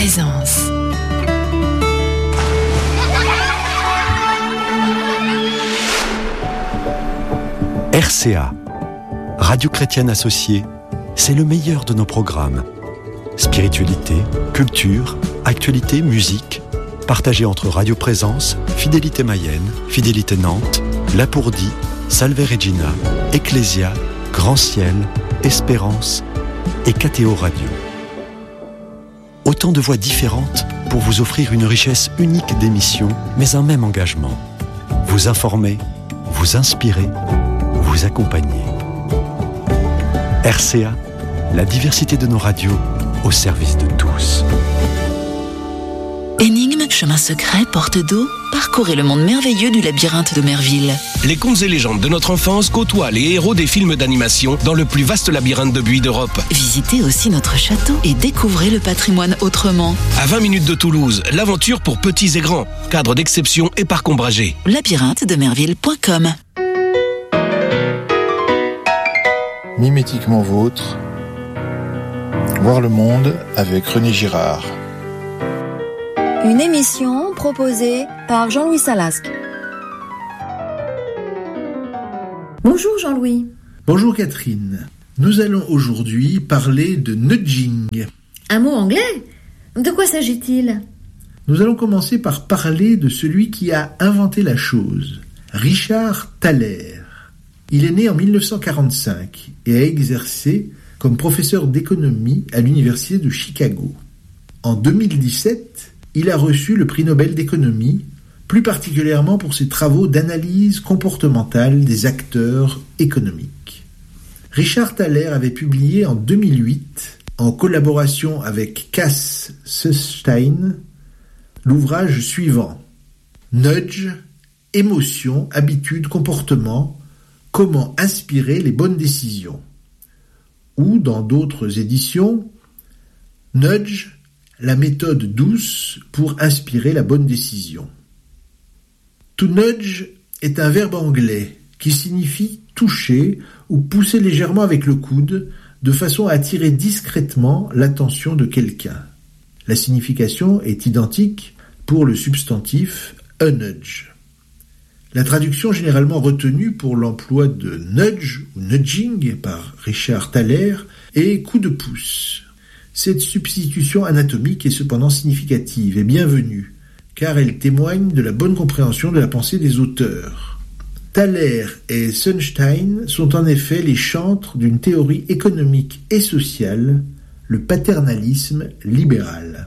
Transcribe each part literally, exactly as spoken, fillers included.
Présence. R C A, Radio Chrétienne Associée, c'est le meilleur de nos programmes. Spiritualité, culture, actualité, musique, partagés entre Radio Présence, Fidélité Mayenne, Fidélité Nantes, Lapourdie, Salve Regina, Ecclésia, Grand Ciel, Espérance et K T O Radio. Autant de voix différentes pour vous offrir une richesse unique d'émissions, mais un même engagement. Vous informer, vous inspirer, vous accompagner. R C A, la diversité de nos radios au service de tous. Énigmes, chemins secrets, portes d'eau, parcourez le monde merveilleux du labyrinthe de Merville. Les contes et légendes de notre enfance côtoient les héros des films d'animation dans le plus vaste labyrinthe de buis d'Europe. Visitez aussi notre château et découvrez le patrimoine autrement. À vingt minutes de Toulouse, l'aventure pour petits et grands. Cadre d'exception et parc ombragé. labyrinthe de merville point com. Mimétiquement vôtre, voir le monde avec René Girard. Une émission proposée par Jean-Louis Salasque. Bonjour Jean-Louis. Bonjour Catherine. Nous allons aujourd'hui parler de nudging. Un mot anglais ? De quoi s'agit-il ? Nous allons commencer par parler de celui qui a inventé la chose, Richard Thaler. Il est né en dix-neuf cent quarante-cinq et a exercé comme professeur d'économie à l'université de Chicago. En deux mille dix-sept, il a reçu le prix Nobel d'économie, plus particulièrement pour ses travaux d'analyse comportementale des acteurs économiques. Richard Thaler avait publié en deux mille huit, en collaboration avec Cass Sunstein, l'ouvrage suivant « Nudge, émotion, habitude, comportement, comment inspirer les bonnes décisions » ou dans d'autres éditions « Nudge, la méthode douce pour inspirer la bonne décision ». To nudge est un verbe anglais qui signifie toucher ou pousser légèrement avec le coude de façon à attirer discrètement l'attention de quelqu'un. La signification est identique pour le substantif a nudge. La traduction généralement retenue pour l'emploi de nudge ou nudging par Richard Thaler est coup de pouce. Cette substitution anatomique est cependant significative et bienvenue, car elle témoigne de la bonne compréhension de la pensée des auteurs. Thaler et Sunstein sont en effet les chantres d'une théorie économique et sociale, le paternalisme libéral.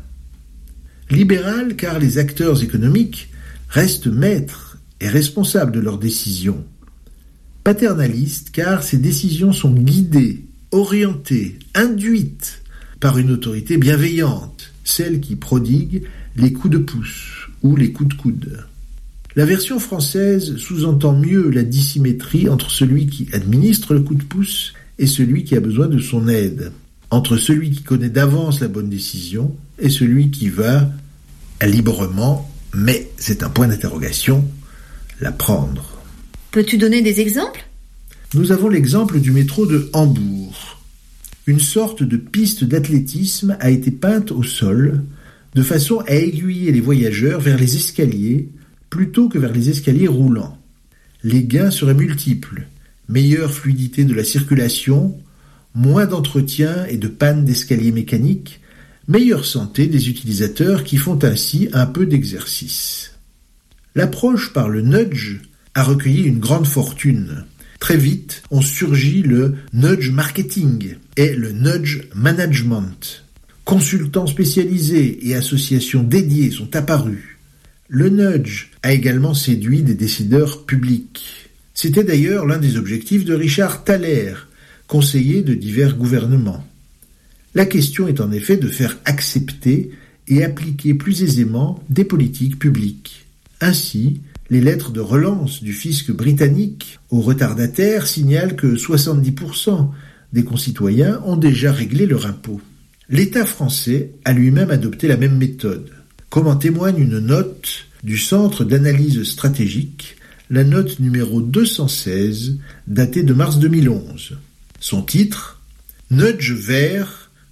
Libéral car les acteurs économiques restent maîtres et responsables de leurs décisions. Paternaliste car ces décisions sont guidées, orientées, induites par une autorité bienveillante, celle qui prodigue les coups de pouce ou les coups de coude. La version française sous-entend mieux la dissymétrie entre celui qui administre le coup de pouce et celui qui a besoin de son aide, entre celui qui connaît d'avance la bonne décision et celui qui va librement, mais c'est un point d'interrogation, la prendre. Peux-tu donner des exemples ? Nous avons l'exemple du métro de Hambourg. Une sorte de piste d'athlétisme a été peinte au sol de façon à aiguiller les voyageurs vers les escaliers plutôt que vers les escaliers roulants. Les gains seraient multiples, meilleure fluidité de la circulation, moins d'entretien et de panne d'escaliers mécaniques, meilleure santé des utilisateurs qui font ainsi un peu d'exercice. L'approche par le nudge a recueilli une grande fortune. Très vite, ont surgi le nudge marketing et le nudge management. Consultants spécialisés et associations dédiées sont apparus. Le nudge a également séduit des décideurs publics. C'était d'ailleurs l'un des objectifs de Richard Thaler, conseiller de divers gouvernements. La question est en effet de faire accepter et appliquer plus aisément des politiques publiques. Ainsi, les lettres de relance du fisc britannique aux retardataires signalent que soixante-dix pour cent des concitoyens ont déjà réglé leur impôt. L'État français a lui-même adopté la même méthode, comme en témoigne une note du Centre d'analyse stratégique, la note numéro deux cent seize, datée de mars deux mille onze. Son titre « Nudge vert,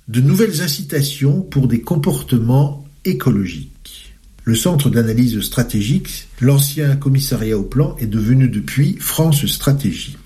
de nouvelles incitations pour des comportements écologiques. Le Centre d'analyse stratégique, l'ancien commissariat au plan, est devenu depuis France Stratégie.